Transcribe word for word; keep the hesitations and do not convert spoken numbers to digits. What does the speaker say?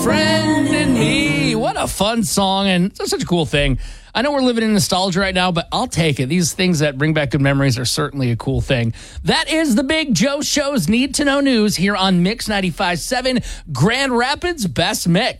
Friend in Me. What a fun song, and it's such a cool thing. I know we're living in nostalgia right now, but I'll take it. These things that bring back good memories are certainly a cool thing. That is the Big Joe Show's Need to Know News here on Mix ninety-five point seven, Grand Rapids' Best Mix.